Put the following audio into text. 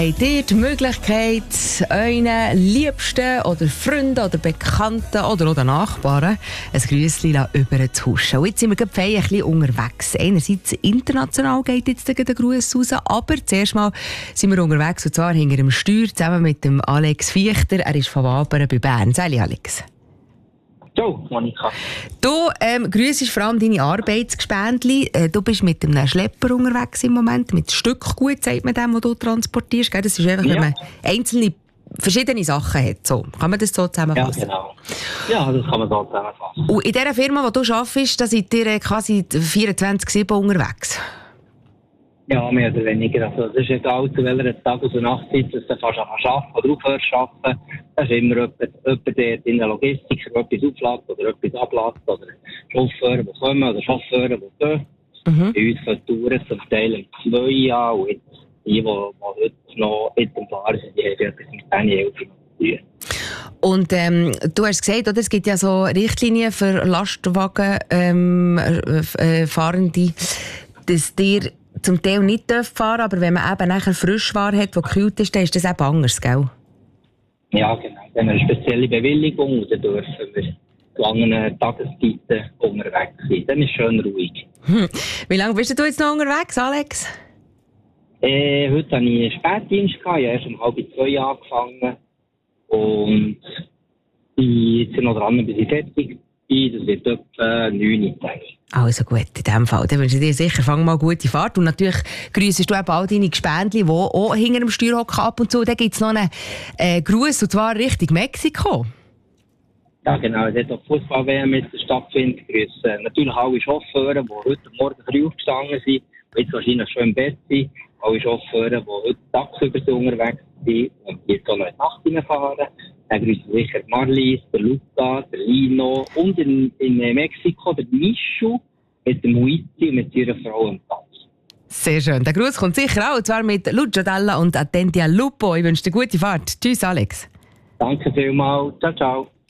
Habt ihr die Möglichkeit, euren Liebsten oder Freunden oder Bekannten oder auch den Nachbarn ein Grüßchen über zu huschen? Und jetzt sind wir gerade ein bisschen unterwegs. Einerseits international geht jetzt der Gruß raus, aber zuerst mal sind wir unterwegs, und zwar hinter dem Steuer zusammen mit dem Alex Fichter. Er ist von Wabern bei Bern. Salut Alex. Ciao, Monika. Du grüssest vor allem deine Arbeitsgespendli. Du bist mit einem Schlepper unterwegs im Moment, mit Stückgut, sagt man dem, was du transportierst. Gell? Das ist einfach, wenn man einzelne, verschiedene Sachen hat. So. Kann man das so zusammenfassen? Ja, genau. Ja, das kann man so zusammenfassen. Und in dieser Firma, wo du arbeitest, da seid ihr quasi 24/7 unterwegs? Ja, mehr oder weniger. Also, es ist egal, zu welcher Tag- und Nachtzeit du fast arbeiten oder aufhörst zu arbeiten. Das ist immer jemand der in der Logistik, der etwas auflädt oder etwas ablädt, oder Chauffeure, die kommen, oder Chauffeure, die gehen. Bei uns gehen Touren zum Teil um 2 an, und jetzt die heute noch mit dem Fahren sind, die haben etwas mit 10-11 zu tun. Und du hast gesagt, oder, es gibt ja so Richtlinien für Lastwagenfahrende, dass dir zum Teil nicht fahren dürfen, aber wenn man eben nachher Frischware hat, die gekühlt ist, dann ist das eben anders, gell? Ja, genau. Dann haben wir eine spezielle Bewilligung und dann dürfen wir zu langen Tageszeiten unterwegs sein. Dann ist es schön ruhig. Wie lange bist du jetzt noch unterwegs, Alex? Heute hatte ich einen Spätdienst. Ich habe erst um 1:30 angefangen. Und ich bin noch dran, bis ich fertig bin. Das wird etwa 9 Tage. Also gut, in dem Fall. Dann wünsche ich dir sicher, fang mal gute Fahrt. Und natürlich grüssest du eben all deine Gespendli, die auch hinter dem Steuer hocken ab und zu. Dann gibt es noch einen Gruß, und zwar Richtung Mexiko. Ja, genau. Es hat auch Fußball-WM jetzt stattfindet. Grüße natürlich alle Chauffeure, die heute Morgen früh aufgestanden sind, und jetzt wahrscheinlich schon im Bett sind. Alle Chauffeure, die heute tagsüber unterwegs sind und jetzt auch noch in die Nacht reinfahren. Dann grüßen sicher Marlies, der Luca, der Lino und in Mexiko der Mischu mit dem Huizi und mit ihrer Frau am Tanz. Sehr schön. Der Gruß kommt sicher auch, und zwar mit Lucio Della und Attenti al Lupo. Ich wünsche dir gute Fahrt. Tschüss, Alex. Danke vielmals. Ciao, ciao.